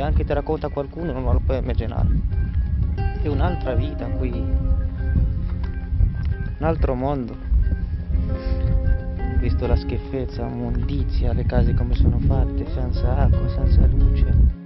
se anche ti racconta qualcuno non lo puoi immaginare. È un'altra vita qui, un altro mondo. Ho visto la schifezza, l'immondizia, le case come sono fatte, senza acqua, senza luce.